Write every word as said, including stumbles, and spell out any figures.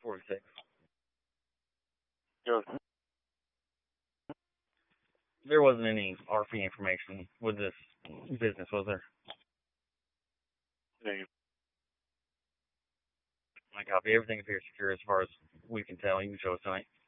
forty-six. Good. There wasn't any R P information with this business, was there? Negative. I copy. Everything appears secure as far as we can tell. You can show us tonight.